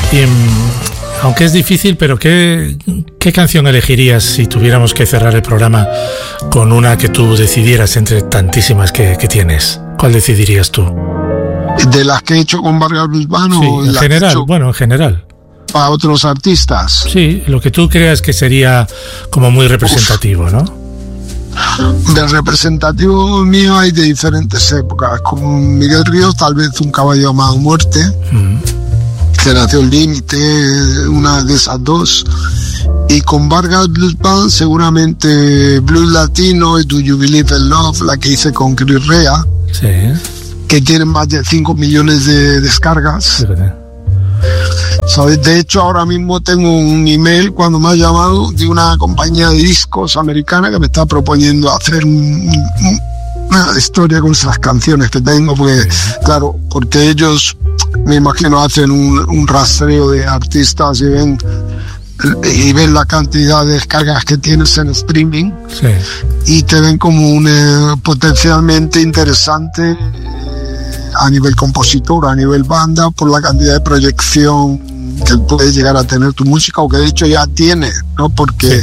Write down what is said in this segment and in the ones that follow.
Aunque es difícil, pero ¿qué canción elegirías si tuviéramos que cerrar el programa con una que tú decidieras entre tantísimas que tienes? ¿Cuál decidirías tú? ¿De las que he hecho con Vargas Bilbano? Sí, en general, en general. ¿Para otros artistas? Sí, lo que tú creas que sería como muy representativo, ¿no? De representativo mío hay de diferentes épocas. Con Miguel Ríos, tal vez Un caballo llamado Muerte. Generación Límite, una de esas dos. Y con Vargas Blues Band seguramente Blues Latino y Do You Believe in Love, la que hice con Chris Rea, sí, que tiene más de 5 millones de descargas. Sí, ¿sabes? De hecho, ahora mismo tengo un email cuando me ha llamado de una compañía de discos americana que me está proponiendo hacer una historia con esas canciones que tengo, porque claro, porque ellos, me imagino, hacen un rastreo de artistas y ven la cantidad de descargas que tienes en streaming, sí, y te ven como un potencialmente interesante a nivel compositor, a nivel banda, por la cantidad de proyección que puede llegar a tener tu música, o que de hecho ya tiene, ¿no? Porque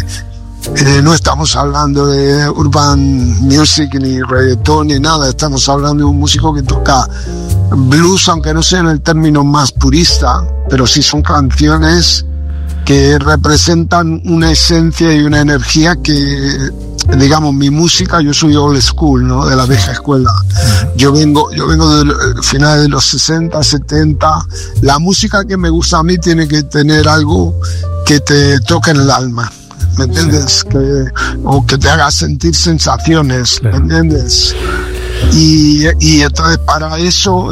no estamos hablando de urban music ni reggaetón ni nada, estamos hablando de un músico que toca blues, aunque no sea en el término más purista, pero sí son canciones que representan una esencia y una energía que, digamos, mi música, yo soy old school, ¿no? De la vieja escuela. Yo vengo de finales de los 60, 70. La música que me gusta a mí tiene que tener algo que te toque en el alma, ¿me entiendes? O que te haga sentir sensaciones, ¿me entiendes? Y entonces para eso,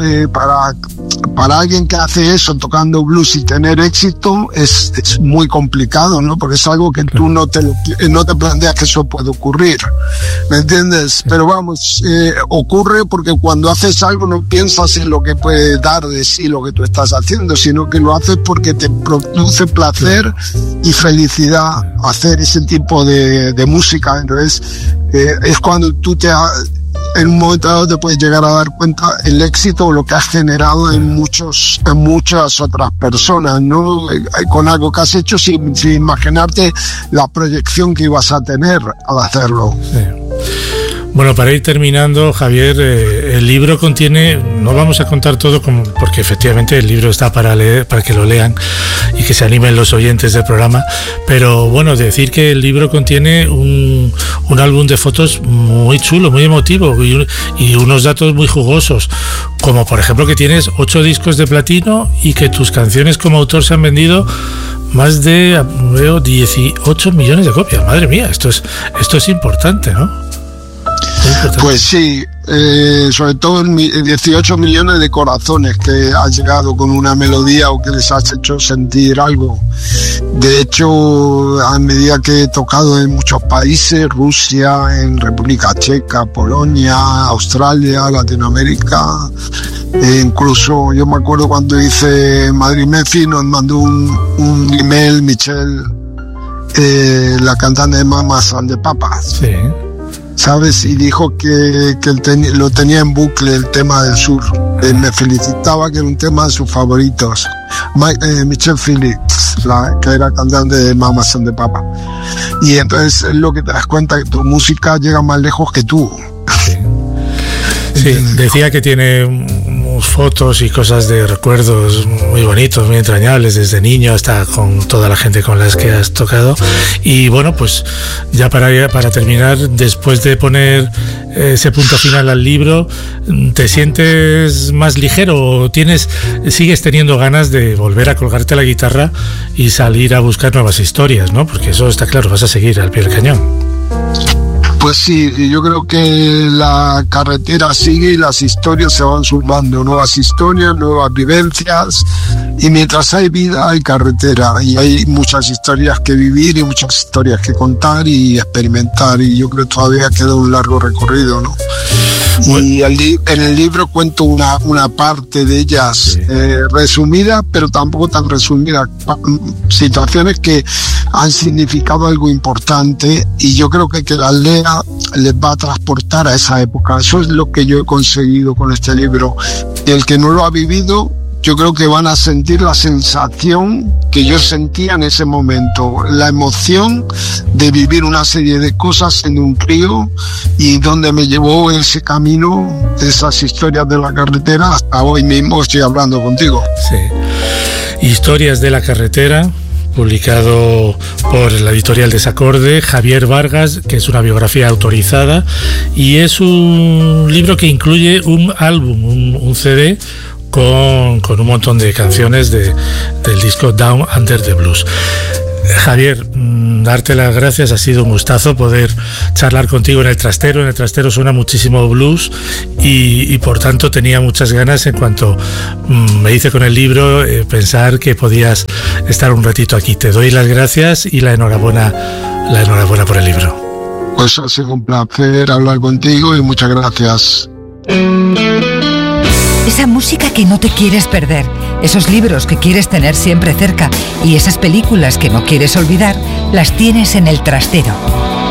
para alguien que hace eso tocando blues y tener éxito es muy complicado, ¿no? Porque es algo que tú no te planteas que eso puede ocurrir, ¿me entiendes? Pero vamos, ocurre porque cuando haces algo no piensas en lo que puede dar de sí lo que tú estás haciendo, sino que lo haces porque te produce placer y felicidad hacer ese tipo de música. Entonces es cuando tú en un momento dado te puedes llegar a dar cuenta el éxito o lo que has generado en muchas otras personas, ¿no? Con algo que has hecho sin imaginarte la proyección que ibas a tener al hacerlo. Sí. Bueno, para ir terminando, Javier, el libro contiene, no vamos a contar todo porque efectivamente el libro está para leer, para que lo lean y que se animen los oyentes del programa, pero bueno, decir que el libro contiene un álbum de fotos muy chulo, muy emotivo y unos datos muy jugosos, como por ejemplo que tienes 8 discos de platino y que tus canciones como autor se han vendido más de 18 millones de copias. Madre mía, esto es importante, ¿no? Pues sí, sobre todo 18 millones de corazones que has llegado con una melodía o que les has hecho sentir algo. De hecho, a medida que he tocado en muchos países, Rusia, en República Checa, Polonia, Australia, Latinoamérica, incluso yo me acuerdo cuando hice Madrid-Memphis, nos mandó un email Michelle, la cantante de Mamas and the Papas. Sí. ¿Sabes? Y dijo que lo tenía en bucle, el tema del sur. Me felicitaba, que era un tema de sus favoritos. Michelle Phillips, que era cantante de Mamas and the Papas. Y entonces es lo que te das cuenta, que tu música llega más lejos que tú. Sí. Sí, decía que tiene fotos y cosas de recuerdos muy bonitos, muy entrañables, desde niño hasta con toda la gente con las que has tocado. Y bueno, pues ya para terminar, después de poner ese punto final al libro, ¿te sientes más ligero o sigues teniendo ganas de volver a colgarte la guitarra y salir a buscar nuevas historias, ¿no? Porque eso está claro, vas a seguir al pie del cañón. Pues sí, yo creo que la carretera sigue y las historias se van sumando, nuevas historias, nuevas vivencias, y mientras hay vida hay carretera y hay muchas historias que vivir y muchas historias que contar y experimentar, y yo creo que todavía queda un largo recorrido, ¿no? Y en el libro cuento una parte de ellas, sí, resumida, pero tampoco tan resumida, situaciones que han significado algo importante, y yo creo que las lea les va a transportar a esa época. Eso es lo que yo he conseguido con este libro. El que no lo ha vivido yo creo que van a sentir la sensación que yo sentía en ese momento, la emoción de vivir una serie de cosas en un crío y donde me llevó ese camino, esas historias de la carretera, hasta hoy mismo estoy hablando contigo. Sí. Historias de la carretera, publicado por la editorial Desacorde, Javier Vargas, que es una biografía autorizada, y es un libro que incluye un álbum, un CD, con un montón de canciones del disco Down Under the Blues. Javier, darte las gracias, ha sido un gustazo poder charlar contigo en el trastero. En el trastero suena muchísimo blues y por tanto tenía muchas ganas, en cuanto me hice con el libro, pensar que podías estar un ratito aquí. Te doy las gracias y la enhorabuena por el libro. Pues ha sido un placer hablar contigo y muchas gracias. Esa música que no te quieres perder, esos libros que quieres tener siempre cerca y esas películas que no quieres olvidar, las tienes en el trastero.